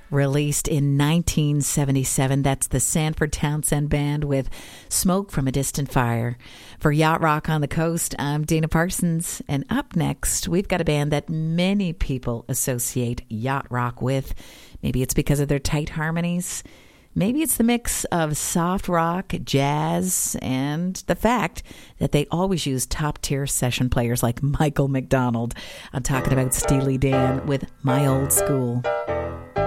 Released in 1977, that's the Sanford Townsend Band with Smoke from a Distant Fire. For Yacht Rock on the Coast, I'm Dana Parsons, and up next, we've got a band that many people associate yacht rock with. Maybe it's because of their tight harmonies. Maybe it's the mix of soft rock, jazz, and the fact that they always use top-tier session players like Michael McDonald. I'm talking about Steely Dan with My Old School.